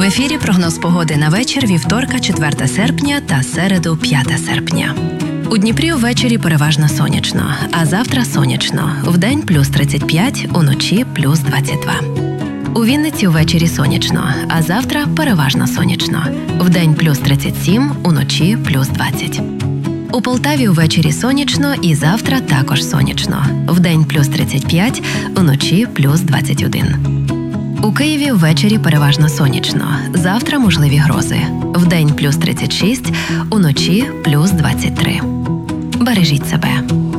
В ефірі прогноз погоди на вечір вівторка 4 серпня та середу 5 серпня. У Дніпрі увечері переважно сонячно, а завтра сонячно. Вдень плюс 35, уночі плюс 22. У Вінниці увечері сонячно, а завтра переважно сонячно. Вдень плюс 37, уночі плюс 20. У Полтаві увечері сонячно і завтра також сонячно. Вдень плюс 35, уночі плюс 21. У Києві ввечері переважно сонячно. Завтра можливі грози. Вдень плюс 36, уночі плюс 23. Бережіть себе.